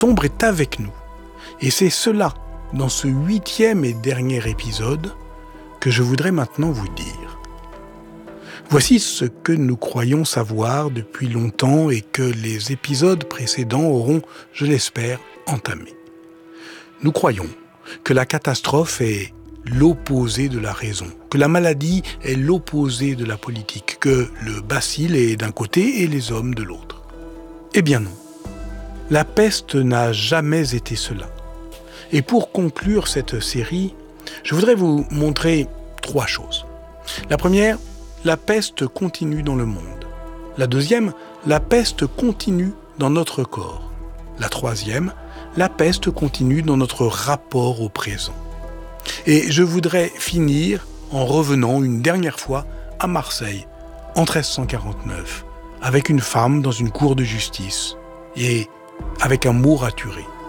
Sombre est avec nous. Et c'est cela, dans ce 8e et dernier épisode, que je voudrais maintenant vous dire. Voici ce que nous croyons savoir depuis longtemps et que les épisodes précédents auront, je l'espère, entamé. Nous croyons que la catastrophe est l'opposé de la raison, que la maladie est l'opposé de la politique, que le bacille est d'un côté et les hommes de l'autre. Eh bien non. La peste n'a jamais été cela. Et pour conclure cette série, je voudrais vous montrer 3 choses. La première, la peste continue dans le monde. La deuxième, la peste continue dans notre corps. La troisième, la peste continue dans notre rapport au présent. Et je voudrais finir en revenant une dernière fois à Marseille, en 1349, avec une femme dans une cour de justice et avec un mot raturé.